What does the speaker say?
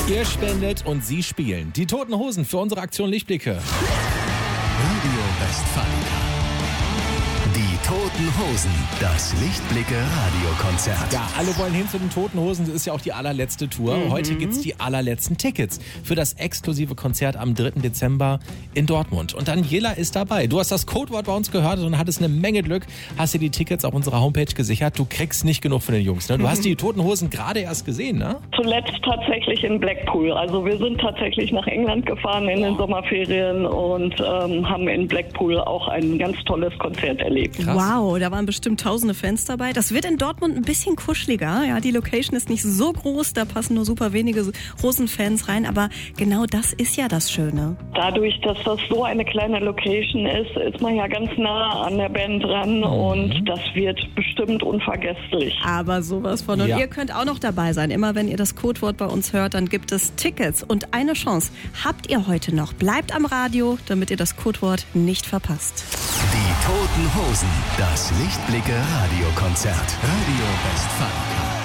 Ihr spendet und Sie spielen. Die Toten Hosen für unsere Aktion Lichtblicke. Radio Westfalica. Die Toten Hosen, das Lichtblicke-Radiokonzert. Ja, alle wollen hin zu den Toten Hosen. Das ist ja auch die allerletzte Tour. Heute gibt's die allerletzten Tickets für das exklusive Konzert am 3. Dezember in Dortmund. Und Daniela ist dabei. Du hast das Codewort bei uns gehört und hattest eine Menge Glück. Hast dir die Tickets auf unserer Homepage gesichert. Du kriegst nicht genug von den Jungs, ne? Du hast die Toten Hosen gerade erst gesehen, ne? Zuletzt tatsächlich in Blackpool. Also wir sind tatsächlich nach England gefahren in den Sommerferien und haben in Blackpool auch ein ganz tolles Konzert erlebt. Krass. Wow, da waren bestimmt tausende Fans dabei. Das wird in Dortmund ein bisschen kuscheliger. Ja, die Location ist nicht so groß, da passen nur super wenige Hosenfans rein. Aber genau das ist ja das Schöne. Dadurch, dass das so eine kleine Location ist man ja ganz nah an der Band dran und das wird bestimmt unvergesslich. Aber sowas von. Und Ja. ihr könnt auch noch dabei sein. Immer wenn ihr das Codewort bei uns hört, dann gibt es Tickets. Und eine Chance habt ihr heute noch. Bleibt am Radio, damit ihr das Codewort nicht verpasst. Die Toten Hosen, das Lichtblicke-Radiokonzert. Radio Westfalica.